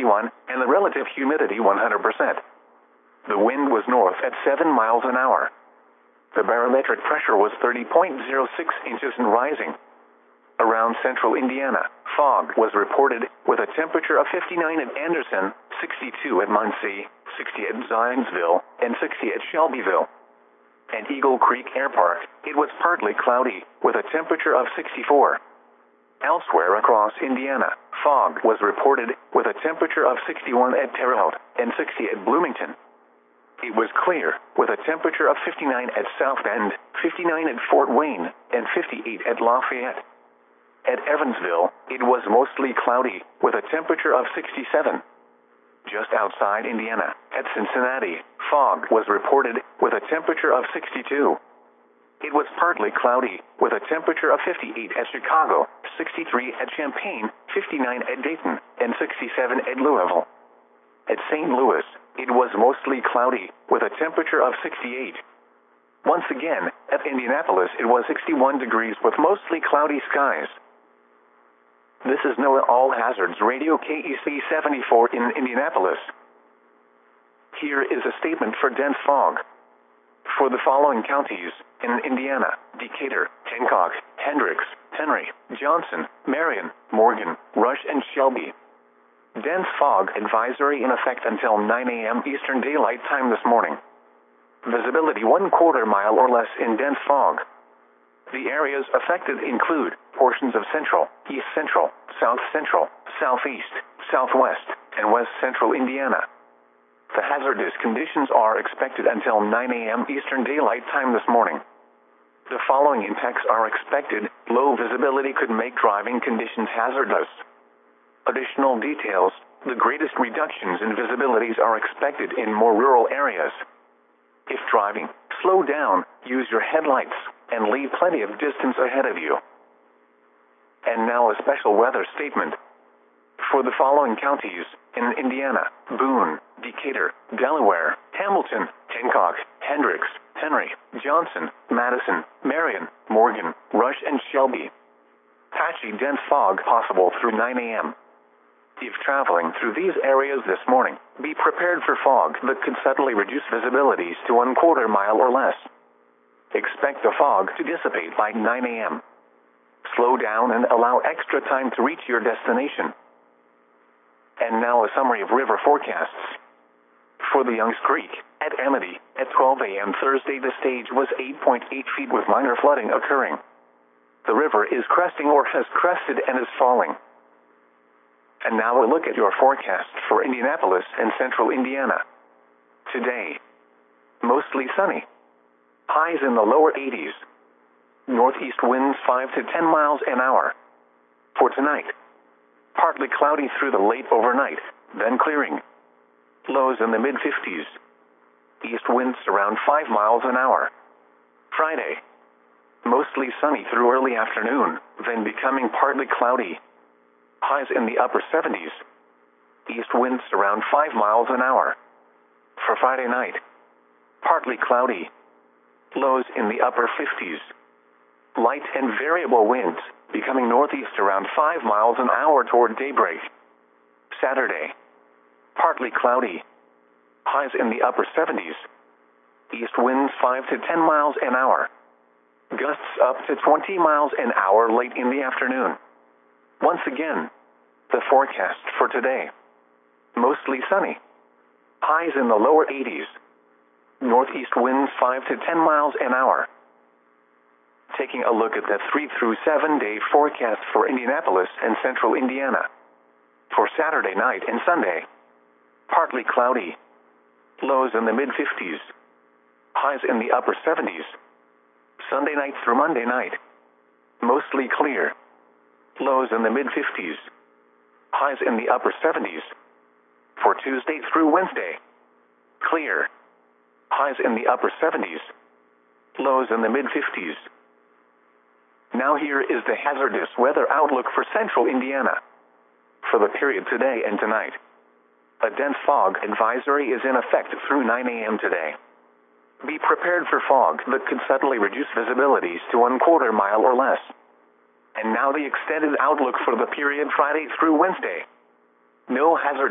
51, and the relative humidity 100%. The wind was north at 7 miles an hour. The barometric pressure was 30.06 inches and rising. Around central Indiana, fog was reported with a temperature of 59 at Anderson, 62 at Muncie, 60 at Zionsville, and 60 at Shelbyville. At Eagle Creek Air Park, it was partly cloudy with a temperature of 64. Elsewhere across Indiana, fog was reported with a temperature of 61 at Terre Haute and 60 at Bloomington. It was clear with a temperature of 59 at South Bend, 59 at Fort Wayne, and 58 at Lafayette. At Evansville, it was mostly cloudy with a temperature of 67. Just outside Indiana, at Cincinnati, fog was reported with a temperature of 62. It was partly cloudy with a temperature of 58 at Chicago, 63 at Champaign, 59 at Dayton, and 67 at Louisville. At St. Louis, it was mostly cloudy with a temperature of 68. Once again, at Indianapolis, it was 61 degrees with mostly cloudy skies. This is NOAA All Hazards Radio KEC 74 in Indianapolis. Here is a statement for dense fog. For the following counties in Indiana: Decatur, Hancock, Hendricks, Henry, Johnson, Marion, Morgan, Rush, and Shelby. Dense fog advisory in effect until 9 a.m. Eastern Daylight Time this morning. Visibility 1/4 mile or less in dense fog. The areas affected include portions of central, east central, south central, southeast, southwest, and west central Indiana. The hazardous conditions are expected until 9 a.m. Eastern Daylight Time this morning. The following impacts are expected. Low visibility could make driving conditions hazardous. Additional details: the greatest reductions in visibilities are expected in more rural areas. If driving, slow down, use your headlights, and leave plenty of distance ahead of you. And now a special weather statement. For the following counties in Indiana: Boone, Decatur, Delaware, Hamilton, Hancock, Hendricks, Henry, Johnson, Madison, Marion, Morgan, Rush, and Shelby. Patchy dense fog possible through 9 a.m. If traveling through these areas this morning, be prepared for fog that could suddenly reduce visibilities to 1/4 mile or less. Expect the fog to dissipate by 9 a.m. Slow down and allow extra time to reach your destination. And now a summary of river forecasts. For the Youngs Creek, at Amity, at 12 a.m. Thursday, the stage was 8.8 feet with minor flooding occurring. The river is cresting or has crested and is falling. And now a look at your forecast for Indianapolis and central Indiana. Today, mostly sunny. Highs in the lower 80s. Northeast winds 5 to 10 miles an hour. For tonight, partly cloudy through the late overnight, then clearing. Lows in the mid-50s. East winds around 5 miles an hour. Friday, mostly sunny through early afternoon, then becoming partly cloudy. Highs in the upper 70s. East winds around 5 miles an hour. For Friday night, partly cloudy. Lows in the upper 50s. Light and variable winds, becoming northeast around 5 miles an hour toward daybreak. Saturday, partly cloudy. Highs in the upper 70s. East winds 5 to 10 miles an hour. Gusts up to 20 miles an hour late in the afternoon. Once again, the forecast for today. Mostly sunny. Highs in the lower 80s. Northeast winds 5 to 10 miles an hour. Taking a look at the 3 through 7 day forecast for Indianapolis and central Indiana. For Saturday night and Sunday, partly cloudy. Lows in the mid-50s. Highs in the upper 70s. Sunday night through Monday night, mostly clear. Lows in the mid-50s. Highs in the upper 70s. For Tuesday through Wednesday, clear. Highs in the upper 70s. Lows in the mid-50s. Now here is the hazardous weather outlook for central Indiana. For the period today and tonight, a dense fog advisory is in effect through 9 a.m. today. Be prepared for fog that could suddenly reduce visibilities to 1/4 mile or less. And now the extended outlook for the period Friday through Wednesday. No hazard